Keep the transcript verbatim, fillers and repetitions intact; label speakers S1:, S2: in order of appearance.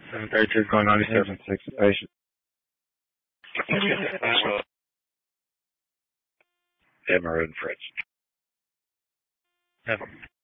S1: seven thirty-two going on to seven six patient. Emma and Fritz. Seven.